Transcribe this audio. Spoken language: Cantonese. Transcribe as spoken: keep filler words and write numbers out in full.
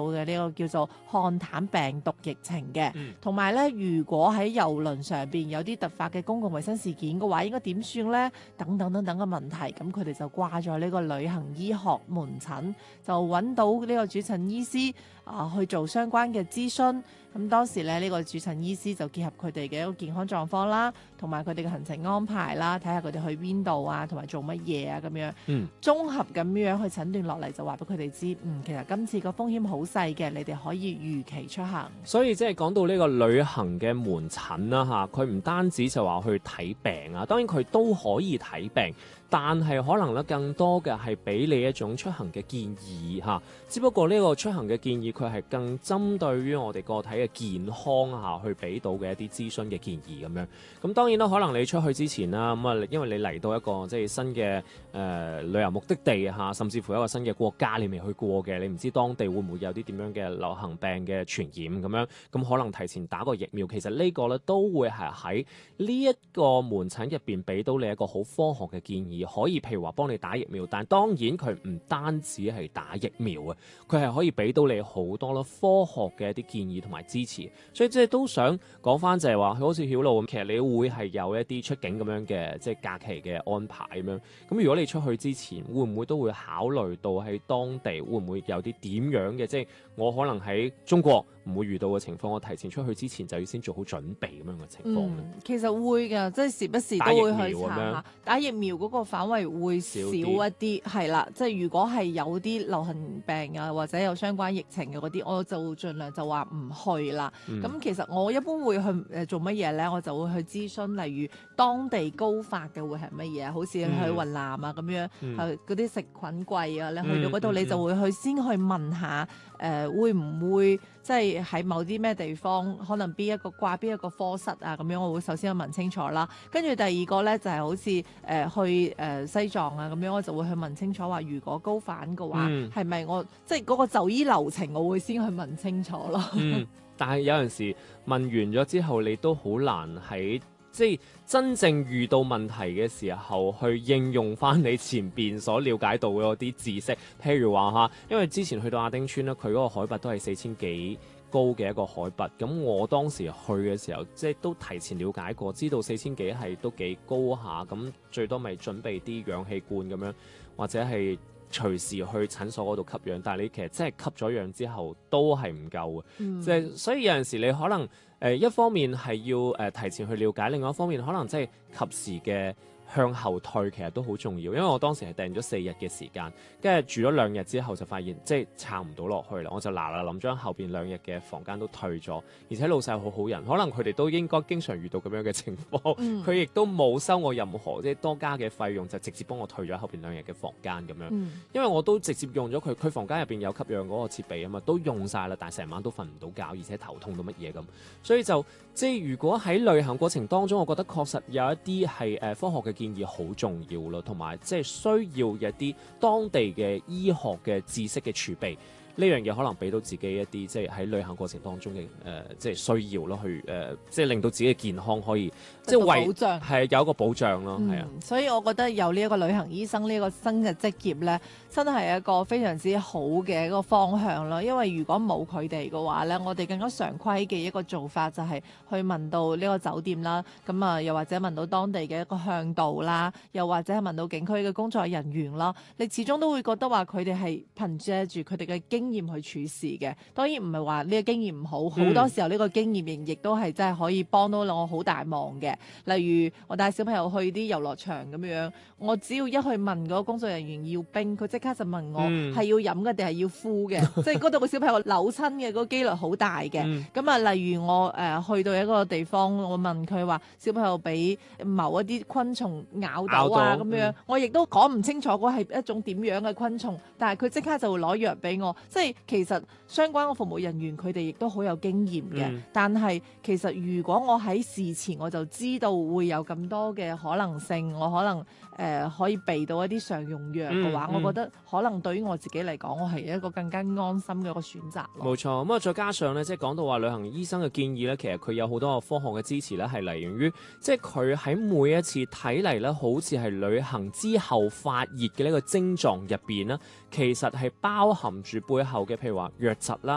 嘅呢個叫做漢坦病毒疫情嘅，同埋咧，如果喺郵輪上邊有啲突發嘅公共衛生事件嘅話，應該點算呢？等等等等嘅問題，咁佢哋就掛咗呢個旅行醫學門診，就揾到呢個主診醫師啊、呃、去做相關嘅諮詢。咁當時咧，呢、呢個主診醫師就結合佢哋嘅一個健康狀況啦，同埋佢哋嘅行程安排啦，睇下佢哋去邊度啊，同埋做乜嘢啊咁樣， 嗯， 綜合咁樣去診斷落嚟，就話俾佢哋知，嗯，其實今次個風險好細嘅，你哋可以如期出行。 所以即係講到呢個旅行嘅門診啦嚇，佢唔單止就話去睇病啊，當然佢都可以睇病，但係可能咧更多嘅係俾你一種出行嘅建議嚇。只不過呢個出行嘅建議佢係更針對於我哋個體嘅健康嚇，去俾到嘅一啲諮詢嘅建議咁樣。咁當然啦，可能你出去之前啦，咁啊，因為你嚟到一個即係新嘅誒、呃、旅遊目的地嚇，甚至乎一個新嘅國家你未去過嘅，你唔知當地會唔會有啲點樣嘅流行病嘅傳染咁樣，咁可能提前打個疫苗，其實呢個咧都會係喺呢一個門診入邊俾到你一個好科學嘅建議，可以譬如話幫你打疫苗，但係當然佢唔單止係打疫苗啊，佢係可以俾到你好多咯科學嘅一啲建議同埋支持，所以即係都想講翻就係話，好似曉露咁，其實你會係有一啲出境咁樣嘅即係假期嘅安排咁樣。咁如果你出去之前，會唔會都會考慮到喺當地會唔會有啲點樣嘅，即係我可能喺中國唔會遇到嘅情況，我提前出去之前就要先做好準備咁樣嘅情況、 嗯、其實會㗎，即係時不時都會去查下。打疫苗嗰個範圍會少一啲，係啦。即係如果係有啲流行病啊，或者有相關疫情嘅嗰啲，我就盡量就話唔去啦。咁、嗯、其實我一般會去誒做乜嘢咧？我就會去諮詢，例如當地高發嘅會係乜嘢，好似去雲南啊咁樣，係嗰啲食菌季啊，你去到嗰度你就會去先去問下，誒、呃、會唔會即係喺某啲咩地方，可能邊一個掛邊一個科室啊咁樣，我會首先去問清楚啦。跟住第二個咧就係、是、好似誒、呃、去誒、呃、西藏啊咁樣，我就會去問清楚話，如果高反嘅話，係咪、嗯、我即係嗰個就醫流程，我會先去問清楚咯。 嗯，但係有陣時問完咗之後，你都好難喺即係真正遇到問題嘅時候，去應用翻你前邊所了解到嘅嗰啲知識。譬如話嚇，因為之前去到亞丁村咧，佢嗰個海拔都係四千幾高嘅一個海拔。咁我當時去嘅時候，即係都提前了解過，知道四千幾係都幾高下。咁最多咪準備啲氧氣罐咁樣，或者係隨時去診所嗰度吸氧。但係你其實真係吸咗氧之後都係唔夠嘅，嗯、即係所以有陣時你可能。誒、呃、一方面係要誒、呃、提前去了解，另外一方面可能即係及時嘅向後退，其實都好重要。因為我當時係訂咗四日嘅時間，跟住住咗兩日之後就發現即係撐唔到落去啦，我就嗱嗱臨將後邊兩日嘅房間都退咗，而且老細好好人，可能佢哋都應該經常遇到咁樣嘅情況，佢亦、嗯、都冇收我任何即係多加嘅費用，就直接幫我退咗後邊兩日嘅房間咁樣。嗯、因為我都直接用咗佢，佢房間入邊有吸氧嗰個設備啊嘛，都用晒啦，但係成晚都瞓唔到覺，而且頭痛到乜嘢咁。所以就即係如果喺旅行過程當中，我覺得確實有一啲係誒科學嘅建議好重要咯，同埋即係需要一啲當地嘅醫學嘅知識嘅儲備。呢樣嘢可能俾到自己一啲即係喺旅行過程當中嘅誒、呃，即係需要咯，去誒、呃，即係令到自己嘅健康可以即係為係有一個保障咯，係、嗯、啊。 所以我覺得有呢一個旅行醫生呢一個新嘅職業咧，真係一個非常之好嘅一個方向咯。因為如果冇佢哋嘅話咧，我哋更加常規嘅一個做法就係去問到呢個酒店啦，咁啊又或者問到當地嘅一個向導啦，又或者係問到景區嘅工作人員啦，你始終都會覺得話佢哋係憑藉住佢哋嘅經驗去處事嘅。當然唔係話呢個經驗唔好，好、嗯、多時候呢個經驗亦都係真係可以幫到我好大忙嘅。例如我帶小朋友去啲遊樂場咁樣，我只要一去問嗰個工作人員要冰，佢即刻就問我係要飲嘅定係要敷嘅，即係嗰度個小朋友扭親嘅嗰個機率好大嘅。咁啊、嗯，例如我誒、呃、去到一個地方，我問佢話小朋友俾某一啲昆蟲咬到啊咁樣，嗯、我亦都講唔清楚嗰係一種點樣嘅昆蟲，但係佢即刻就會攞藥俾我，即係其實相關嘅服務人員佢哋亦都好有經驗嘅。嗯、但係其實如果我喺事前我就知道會有咁多嘅可能性，我可能誒、呃、可以備到一啲常用藥嘅話，嗯嗯、我覺得可能對於我自己嚟講，我係一個更加安心嘅一個選擇咯。 冇錯，咁啊再加上咧，即係講到話旅行醫生嘅建議咧，其實佢有好多個科學嘅支持咧，係嚟源於即係佢喺每一次睇嚟咧，好似係旅行之後發熱嘅呢個症狀入邊咧，其實係包含住背後嘅譬如話瘧疾啦。